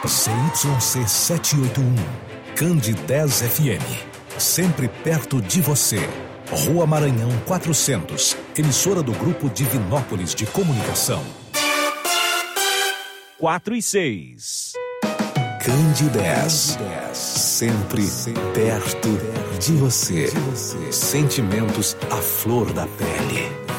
ZYC 781, Candidez FM, sempre perto de você. Rua Maranhão 400, emissora do Grupo Divinópolis de Comunicação. 4 e 6. Candidez, sempre perto de você. Sentimentos à flor da pele.